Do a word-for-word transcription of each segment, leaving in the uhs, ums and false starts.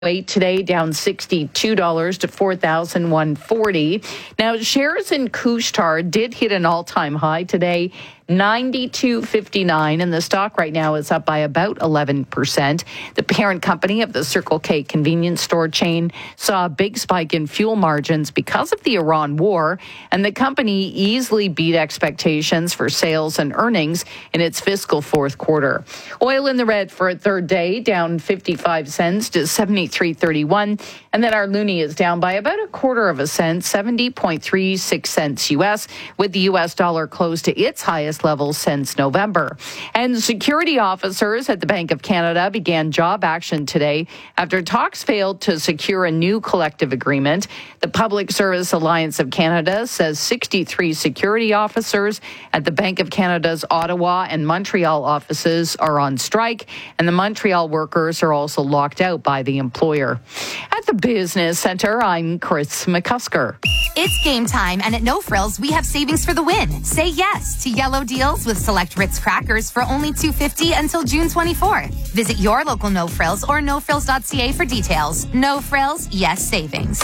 Weight today down sixty-two dollars to four thousand one hundred forty dollars. Now, shares in Couche-Tard did hit an all-time high today, ninety-two fifty-nine, and the stock right now is up by about eleven percent. The parent company of the Circle K convenience store chain saw a big spike in fuel margins because of the Iran war, and the company easily beat expectations for sales and earnings in its fiscal fourth quarter. Oil in the red for a third day, down fifty-five cents to seventy-three thirty-one, and then our loonie is down by about a quarter of a cent, seventy point three six cents U S, with the U S dollar close to its highest levels since November. And security officers at the Bank of Canada began job action today after talks failed to secure a new collective agreement. The Public Service Alliance of Canada says sixty-three security officers at the Bank of Canada's Ottawa and Montreal offices are on strike, and the Montreal workers are also locked out by the employer. At the Business Centre, I'm Chris McCusker. It's game time, and at No Frills, we have savings for the win. Say yes to yellow deals with select Ritz crackers for only two dollars and fifty cents until June twenty-fourth. Visit your local No Frills or no frills dot c a for details. No Frills, yes savings.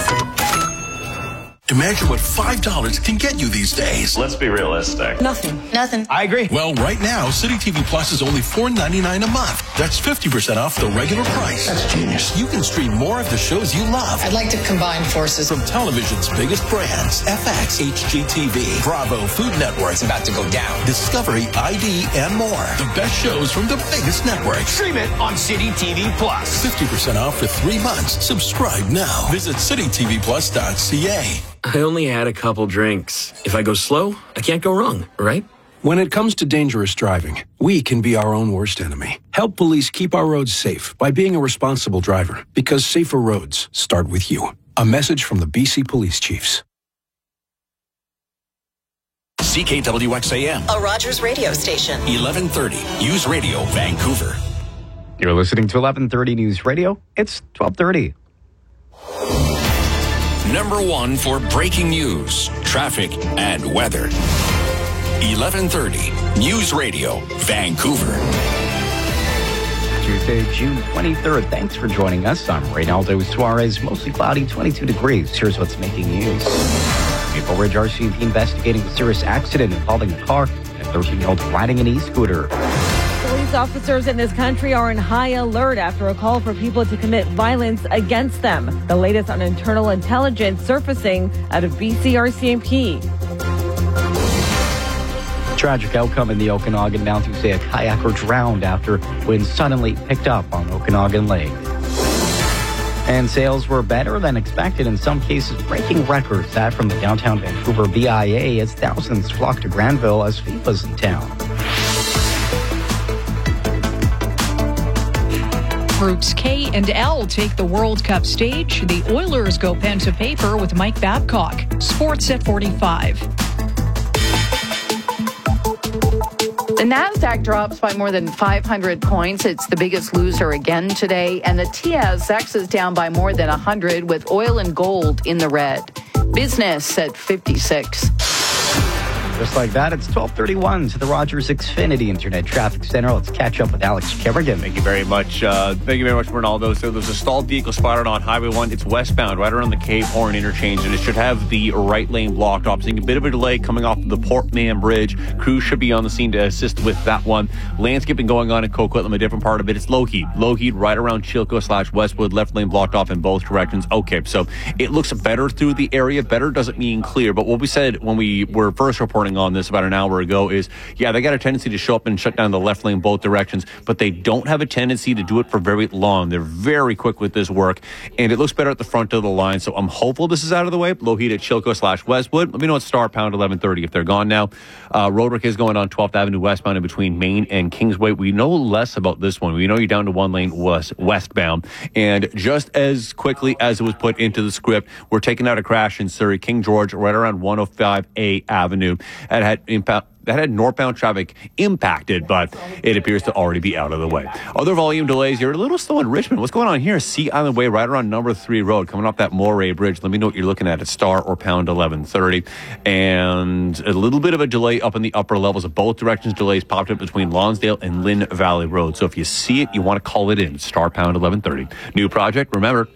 Imagine what five dollars can get you these days. Let's be realistic. Nothing. Nothing. I agree. Well, right now, City T V Plus is only four ninety-nine a month. That's fifty percent off the regular price. That's genius. You can stream more of the shows you love. I'd like to combine forces. From television's biggest brands, F X, H G T V, Bravo, Food Network. It's about to go down. Discovery, I D, and more. The best shows from the biggest networks. Stream it on City T V Plus. fifty percent off for three months. Subscribe now. Visit city t v plus dot c a. I only had a couple drinks. If I go slow, I can't go wrong, right? When it comes to dangerous driving, we can be our own worst enemy. Help police keep our roads safe by being a responsible driver, because safer roads start with you. A message from the B C Police Chiefs. C K W X A M, a Rogers radio station. eleven thirty, News Radio, Vancouver. You're listening to eleven thirty News Radio. It's twelve thirty. Number one for breaking news, traffic, and weather. eleven thirty, News Radio, Vancouver. Tuesday, June twenty-third. Thanks for joining us. I'm Reynaldo Suarez. Mostly cloudy, twenty-two degrees. Here's what's making news. Maple Ridge R C M P investigating a serious accident involving a car and a thirteen-year-old riding an e-scooter. Police officers in this country are in high alert after a call for people to commit violence against them. The latest on internal intelligence surfacing out of B C R C M P. Tragic outcome in the Okanagan. Now Tuesday, a kayaker drowned after wind suddenly picked up on Okanagan Lake. And sales were better than expected, in some cases breaking records. That from the downtown Vancouver V I A as thousands flocked to Granville as FIFA's in town. Groups K and L take the World Cup stage. The Oilers go pen to paper with Mike Babcock. Sports at forty-five. The Nasdaq drops by more than five hundred points. It's the biggest loser again today. And the T S X is down by more than one hundred, with oil and gold in the red. Business at fifty-six. Just like that, it's twelve thirty-one to the Rogers Xfinity Internet Traffic Center. Let's catch up with Alex Kerrigan. Thank you very much. Uh, thank you very much, Ronaldo. So there's a stalled vehicle spotted on Highway one. It's westbound, right around the Cape Horn interchange, and it should have the right lane blocked off. Seeing a bit of a delay coming off the Port Mann Bridge. Crews should be on the scene to assist with that one. Landscaping going on in Coquitlam, a different part of it. It's low heat. Low heat right around Chilco slash Westwood. Left lane blocked off in both directions. Okay, so it looks better through the area. Better doesn't mean clear, but what we said when we were first reporting on this about an hour ago is, yeah, they got a tendency to show up and shut down the left lane both directions, but they don't have a tendency to do it for very long. They're very quick with this work, and it looks better at the front of the line, so I'm hopeful this is out of the way. Low heat at Chilco slash Westwood. Let me know at star pound eleven thirty if they're gone now. Uh, road work is going on twelfth Avenue westbound in between Main and Kingsway. We know less about this one. We know you're down to one lane west, westbound, and just as quickly as it was put into the script, we're taking out a crash in Surrey, King George, right around one oh five A Avenue. It had impact that had northbound traffic impacted, but it appears to already be out of the way. Other volume delays, you're a little slow in Richmond. What's going on here? Sea Island Way, right around number three road, coming off that Moray Bridge. Let me know what you're looking at at Star or Pound eleven thirty. And a little bit of a delay up in the upper levels of both directions. Delays popped up between Lonsdale and Lynn Valley Road. So if you see it, you want to call it in. Star Pound eleven thirty. New project, remember,